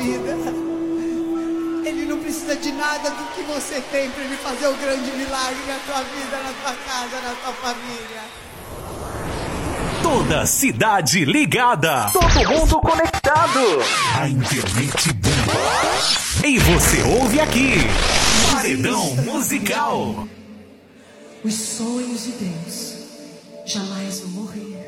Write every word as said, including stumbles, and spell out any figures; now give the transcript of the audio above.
vida. Ele não precisa de nada do que você tem para ele fazer o grande milagre na tua vida, na tua casa, na tua família. Toda cidade ligada. Todo mundo conectado. A internet bomba. E você ouve aqui. Paredão Musical. Os sonhos de Deus jamais vão morrer.